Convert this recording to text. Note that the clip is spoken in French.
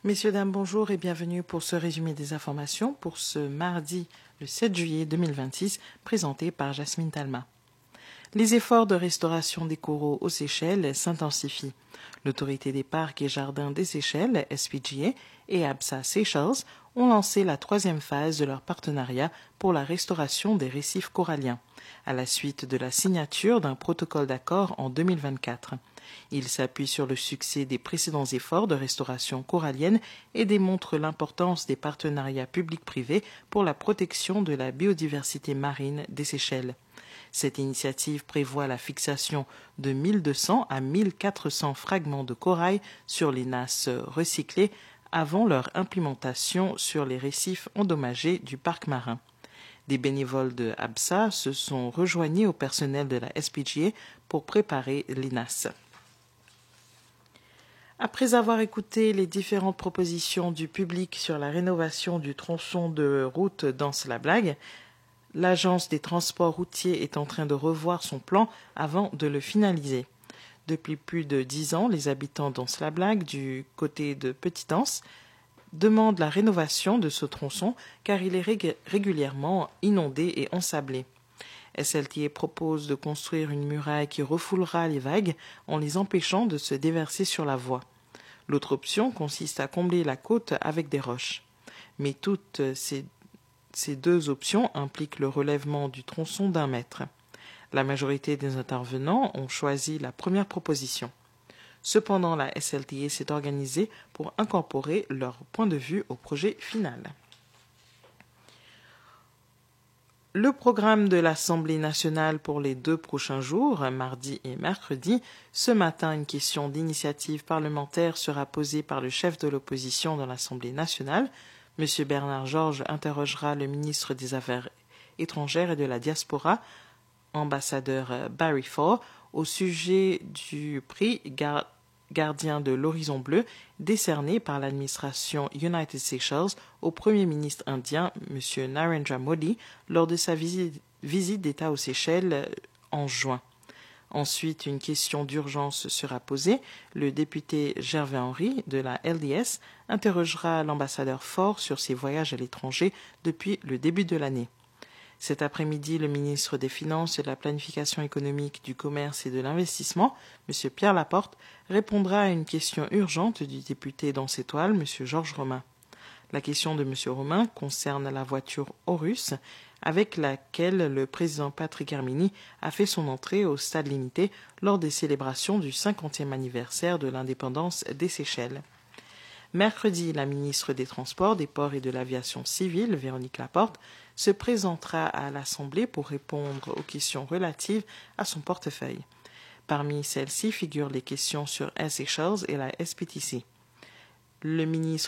Messieurs, dames, bonjour et bienvenue pour ce résumé des informations pour ce mardi, le 7 juillet 2026, présenté par Jasmine Talma. Les efforts de restauration des coraux aux Seychelles s'intensifient. L'Autorité des parcs et jardins des Seychelles, SPGA, et ABSA Seychelles ont lancé la troisième phase de leur partenariat pour la restauration des récifs coralliens, à la suite de la signature d'un protocole d'accord en 2024. Il s'appuie sur le succès des précédents efforts de restauration corallienne et démontre l'importance des partenariats publics-privés pour la protection de la biodiversité marine des Seychelles. Cette initiative prévoit la fixation de 1200 à 1400 fragments de corail sur les nasses recyclées avant leur implémentation sur les récifs endommagés du parc marin. Des bénévoles de ABSA se sont rejoignés au personnel de la SPGA pour préparer les nasses. Après avoir écouté les différentes propositions du public sur la rénovation du tronçon de route d'Anse-la-Blague, l'Agence des transports routiers est en train de revoir son plan avant de le finaliser. Depuis plus de 10 ans, les habitants d'Anse-la-Blague, du côté de Petite-Anse, demandent la rénovation de ce tronçon car il est régulièrement inondé et ensablé. SLTA propose de construire une muraille qui refoulera les vagues en les empêchant de se déverser sur la voie. L'autre option consiste à combler la côte avec des roches. Mais toutes ces deux options impliquent le relèvement du tronçon d'1 mètre. La majorité des intervenants ont choisi la première proposition. Cependant, la SLTA s'est organisée pour incorporer leur point de vue au projet final. Le programme de l'Assemblée nationale pour les 2 prochains jours, mardi et mercredi, ce matin, une question d'initiative parlementaire sera posée par le chef de l'opposition dans l'Assemblée nationale. M. Bernard Georges interrogera le ministre des Affaires étrangères et de la diaspora, ambassadeur Barry Ford, au sujet du prix Gardien de l'Horizon Bleu décerné par l'administration United Seychelles au Premier ministre indien, M. Narendra Modi, lors de sa visite d'État aux Seychelles en juin. Ensuite, une question d'urgence sera posée. Le député Gervais Henry de la LDS interrogera l'ambassadeur Ford sur ses voyages à l'étranger depuis le début de l'année. Cet après-midi, le ministre des Finances, de la Planification économique, du Commerce et de l'Investissement, M. Pierre Laporte, répondra à une question urgente du député d'Anse-Étoile, M. Georges Romain. La question de M. Romain concerne la voiture Horus, avec laquelle le président Patrick Herminy a fait son entrée au stade limité lors des célébrations du 50e anniversaire de l'indépendance des Seychelles. Mercredi, la ministre des Transports, des Ports et de l'Aviation civile, Véronique Laporte, se présentera à l'Assemblée pour répondre aux questions relatives à son portefeuille. Parmi celles-ci figurent les questions sur Air Seychelles et la SPTC. Le ministre